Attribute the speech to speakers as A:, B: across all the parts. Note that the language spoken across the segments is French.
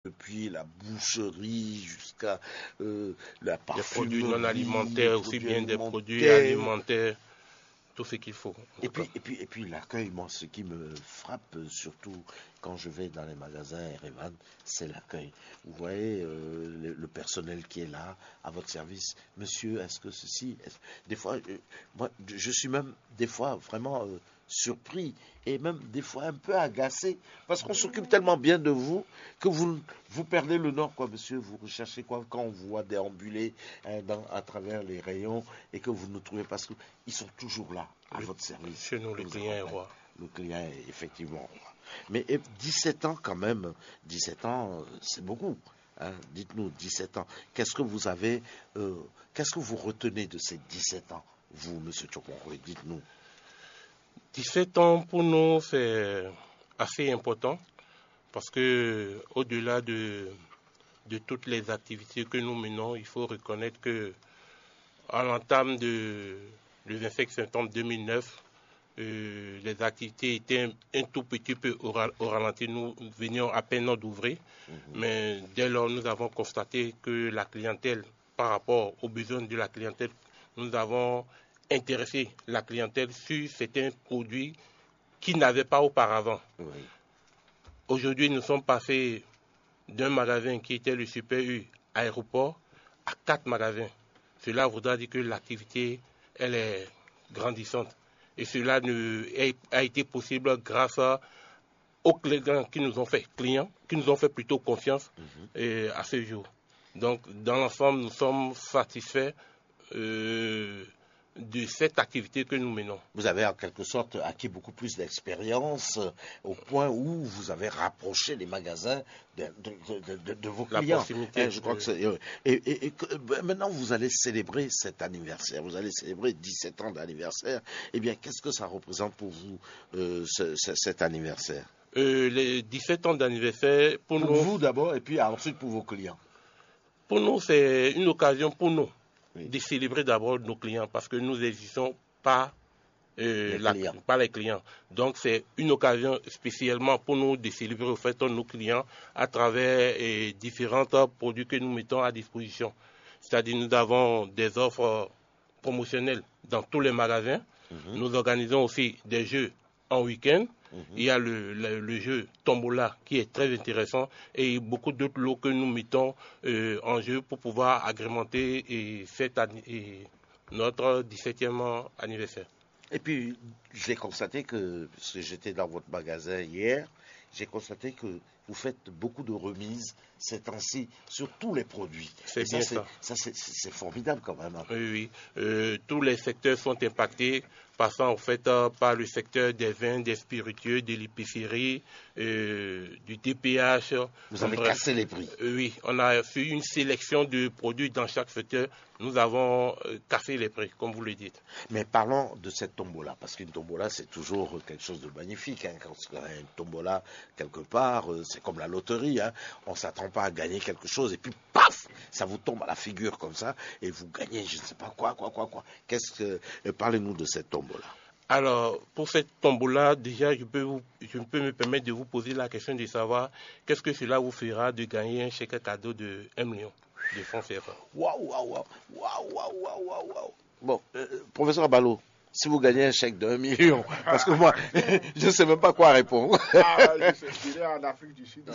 A: depuis la boucherie jusqu'à la
B: Des
A: parfumerie.
B: produits non alimentaires, aussi bien des produits alimentaires, tout ce qu'il faut.
A: Et puis l'accueil, moi, ce qui me frappe surtout quand je vais dans les magasins Erevan, c'est l'accueil. Vous voyez le personnel qui est là, à votre service. Monsieur, est-ce que ceci... Des fois, moi, je suis même des fois vraiment surpris et même des fois un peu agacé parce qu'on s'occupe tellement bien de vous que vous perdez le nord, quoi, monsieur. Vous recherchez quoi quand on vous voit déambuler à travers les rayons et que vous nous trouvez parce qu'ils sont toujours là, à votre service.
B: Chez nous, le client est roi.
A: Le client est effectivement roi. Mais 17 ans quand même, 17 ans, c'est beaucoup. Hein. Dites-nous, 17 ans. Qu'est-ce que vous avez, qu'est-ce que vous retenez de ces 17 ans, vous, monsieur Tchokonkoé? Dites-nous.
B: 17 ans, pour nous, c'est assez important parce que au-delà de toutes les activités que nous menons, il faut reconnaître que à l'entame du 25 septembre 2009, les activités étaient un tout petit peu au ralenti. Nous venions à peine d'ouvrir, mais dès lors, nous avons constaté que la clientèle, par rapport aux besoins de la clientèle, nous avons intéressé la clientèle sur certains produits qu'ils n'avaient pas auparavant.
A: Oui.
B: Aujourd'hui, nous sommes passés d'un magasin qui était le Super U aéroport à 4 magasins. Cela voudra dire que l'activité, elle est grandissante. Et cela a été possible grâce aux clients qui nous ont fait plutôt confiance à ce jour. Donc, dans l'ensemble, nous sommes satisfaits de cette activité que nous menons.
A: Vous avez en quelque sorte acquis beaucoup plus d'expérience au point où vous avez rapproché les magasins de vos clients. Je crois que c'est, maintenant, vous allez célébrer cet anniversaire. Vous allez célébrer 17 ans d'anniversaire. Eh bien, qu'est-ce que ça représente pour vous, cet anniversaire?
B: Les 17 ans d'anniversaire, pour nous...
A: vous d'abord et puis ensuite pour vos clients.
B: Pour nous, c'est une occasion pour nous de célébrer d'abord nos clients parce que nous n'existons pas par les clients. Donc c'est une occasion spécialement pour nous de célébrer au fait nos clients à travers différents produits que nous mettons à disposition. C'est-à-dire nous avons des offres promotionnelles dans tous les magasins. Nous organisons aussi des jeux en week-end. Il y a le jeu Tombola qui est très intéressant et beaucoup d'autres lots que nous mettons en jeu pour pouvoir agrémenter notre 17e anniversaire.
A: Et puis, j'ai constaté que, parce que j'étais dans votre magasin hier, j'ai constaté que vous faites beaucoup de remises ces temps-ci sur tous les produits.
B: C'est bien ça.
A: C'est formidable quand même. Hein.
B: Oui. Tous les secteurs sont impactés, passant en fait par le secteur des vins, des spiritueux, de l'épicerie, du DPH.
A: Vous avez cassé les prix.
B: Oui, on a fait une sélection de produits dans chaque secteur. Nous avons cassé les prix, comme vous le dites.
A: Mais parlons de cette tombola, parce qu'une tombola, c'est toujours quelque chose de magnifique. Hein. Quand il y a une tombola quelque part, c'est comme la loterie. Hein. On ne s'attend pas à gagner quelque chose, et puis paf, ça vous tombe à la figure comme ça, et vous gagnez, je ne sais pas quoi. Parlez-nous de cette tombola.
B: Alors, pour cette tombola, déjà, je peux me permettre de vous poser la question de savoir qu'est-ce que cela vous fera de gagner un chèque cadeau de 1 million de francs CFA.
A: Waouh. Bon, professeur Abalo, si vous gagnez un chèque de 1 million, parce que moi, je ne sais même pas quoi répondre.
C: Je dirais en Afrique du Sud.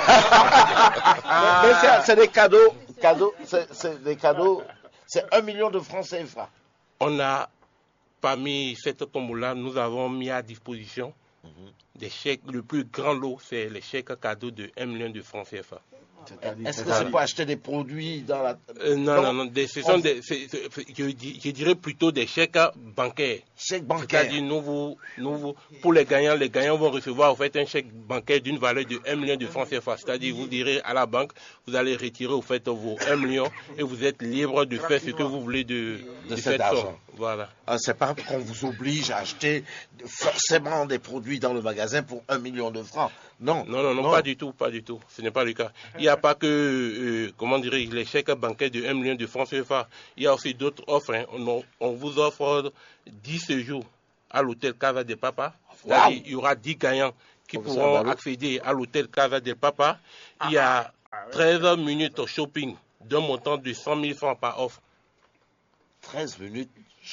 A: Mais c'est des cadeaux, c'est des cadeaux, c'est 1 million de francs CFA.
B: On a, parmi cette tombola, nous avons mis à disposition des chèques. Le plus grand lot, c'est les chèques cadeaux de 1 million de francs CFA.
A: Est-ce que c'est pour acheter des produits dans la...
B: Non. Ce sont je dirais plutôt des chèques bancaires.
A: Chèques bancaires.
B: C'est-à-dire, pour les gagnants vont recevoir en fait un chèque bancaire d'une valeur de 1 million de francs CFA. C'est-à-dire, vous direz à la banque, vous allez retirer au fait vos 1 million et vous êtes libre de faire ce que vous voulez de
A: cet argent.
B: Voilà.
A: C'est pas qu'on vous oblige à acheter forcément des produits dans le magasin pour 1 million de francs. Non,
B: pas du tout. Ce n'est pas le cas. Il n'y a pas que, les chèques bancaires de 1 million de francs CFA. Il y a aussi d'autres offres. Hein. On vous offre 10 séjours à l'hôtel Casa del Papa.
A: Wow.
B: Il y aura 10 gagnants qui pourront accéder à l'hôtel Casa del Papa. Il y a 13 minutes shopping d'un montant de 100 000 francs par offre.
A: 13 minutes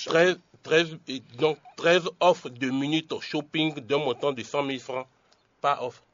B: 13 offres de minutes shopping d'un montant de 100 000 francs par offre.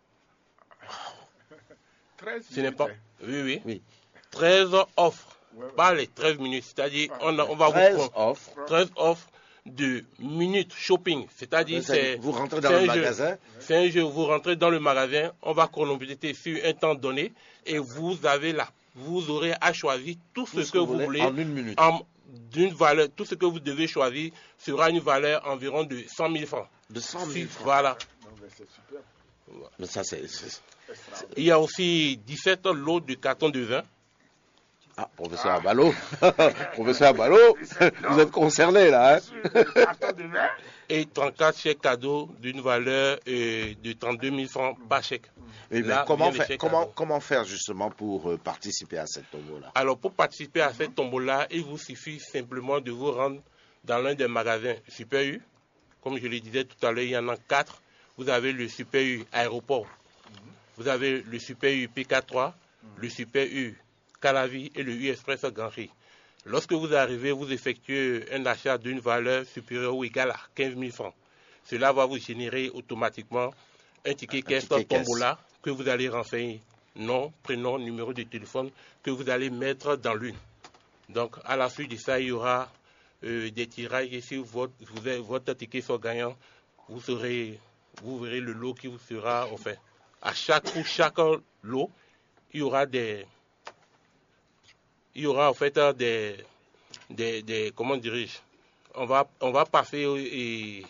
C: 13
B: Ce n'est pas...
C: minutes.
B: Oui. 13 offres, pas les 13 minutes. C'est-à-dire, on va
A: 13
B: vous prendre 13 offres de minutes shopping. C'est-à-dire,
A: vous rentrez dans le magasin.
B: C'est un jeu, vous rentrez dans le magasin, on va chronométrer sur un temps donné et vous aurez à choisir tout ce que vous voulez
A: en une minute.
B: D'une valeur, tout ce que vous devez choisir sera une valeur environ de 100 000 francs.
A: De 100 000 francs.
B: Voilà.
C: Non, mais c'est super.
A: Mais ça,
B: Il y a aussi 17 lots de cartons de vin.
A: Ah, professeur Abalo. Professeur Abalo, vous êtes concerné là.
C: Carton de vin.
B: Et 34 chèques cadeaux d'une valeur de 32 000 francs par chèque.
A: Mais comment faire justement pour participer à cette tombola?
B: Alors, pour participer à cette tombola, il vous suffit simplement de vous rendre dans l'un des magasins Super U. Comme je le disais tout à l'heure, il y en a 4. Vous avez le Super U Aéroport, vous avez le Super U PK3, le Super U Calavi et le U Express Ganri. Lorsque vous arrivez, vous effectuez un achat d'une valeur supérieure ou égale à 15 000 francs. Cela va vous générer automatiquement un ticket caisse tombola que vous allez renseigner. Nom, prénom, numéro de téléphone que vous allez mettre dans l'une. Donc, à la suite de ça, il y aura des tirages. Et si votre ticket soit gagnant, vous verrez le lot qui vous sera offert. Pour chaque lot, il y aura en fait des comment dirais-je, on va passer et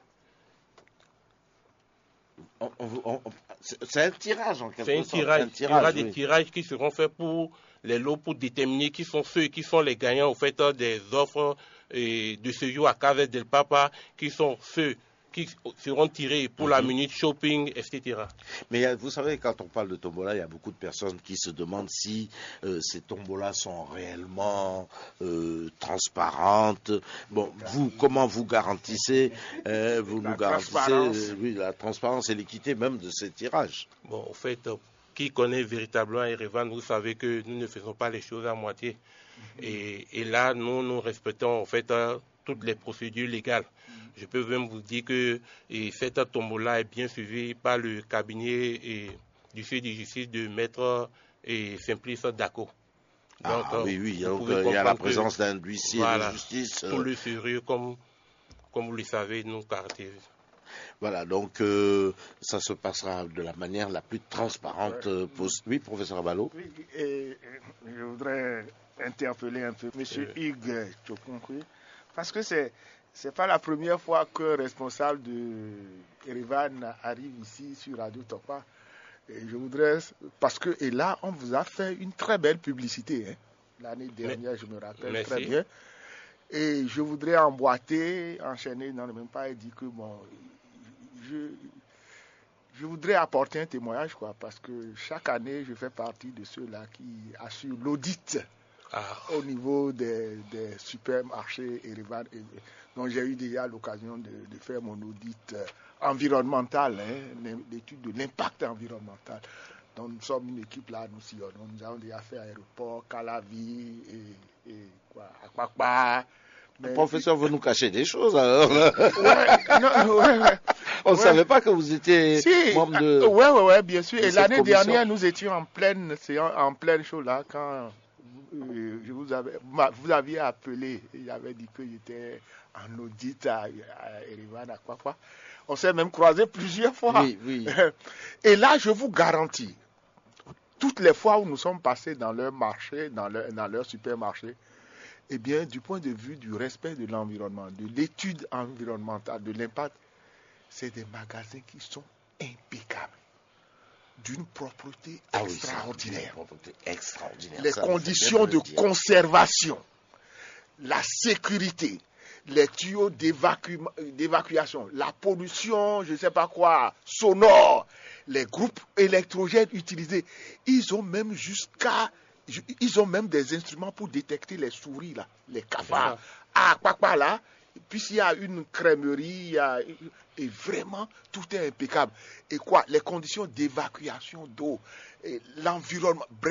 A: c'est un tirage en quelque sorte.
B: C'est un tirage. Il y aura des tirages qui seront faits pour les lots pour déterminer qui sont ceux qui sont les gagnants au fait des offres de séjour à Cave del Papa, qui sont ceux qui seront tirés pour la minute shopping, etc.
A: Mais vous savez, quand on parle de tombola, il y a beaucoup de personnes qui se demandent si ces tombolas sont réellement transparentes. Bon, vous, comment vous garantissez la transparence et l'équité même de ces tirages?
B: Bon, au fait, qui connaît véritablement Erevan, vous savez que nous ne faisons pas les choses à moitié. Et là, nous respectons en fait toutes les procédures légales. Je peux même vous dire que cette tombola est bien suivie par le cabinet du chef de justice de maître Simplice Dako.
A: Donc, oui, donc il y a la présence d'un huissier de justice.
B: Tout le sérieux, comme vous le savez, nous caractérise.
A: Voilà, donc ça se passera de la manière la plus transparente possible. Oui, professeur Abalo.
C: Oui, et je voudrais interpeller un peu M. Hugues Tchokonkoué, parce que c'est pas la première fois qu'un responsable de Erevan arrive ici sur Radio Topa. Et je voudrais, et là, on vous a fait une très belle publicité. Hein. L'année dernière, je me rappelle très bien. Et je voudrais enchaîner dans le même pas et dire que bon, je voudrais apporter un témoignage, parce que chaque année, je fais partie de ceux-là qui assurent l'audit au niveau des supermarchés Erevan. Donc j'ai eu déjà l'occasion de faire mon audit environnemental, l'étude de l'impact environnemental. Donc nous sommes une équipe là, nous sillonnons. Nous avons déjà fait Aéroport, Calavi et Akpakpa.
A: Le professeur veut nous cacher des choses alors. On ne savait pas que vous étiez membre de...
C: Oui, bien sûr. Et l'année dernière, nous étions en pleine chose là quand vous aviez appelé et j'avais dit que j'étais en audit à Erevan, à quoi. On s'est même croisé plusieurs fois.
A: Oui.
C: Et là, je vous garantis, toutes les fois où nous sommes passés dans leur marché, dans leur supermarché, eh bien, du point de vue du respect de l'environnement, de l'étude environnementale, de l'impact, c'est des magasins qui sont impeccables, d'une propreté extraordinaire. Les conditions de conservation, la sécurité, les tuyaux d'évacuation, la pollution, je ne sais pas quoi, sonore, les groupes électrogènes utilisés. Ils ont même des instruments pour détecter les souris, là, les cafards. Là, puis il y a une crèmerie, et vraiment, tout est impeccable. Et les conditions d'évacuation d'eau, l'environnement.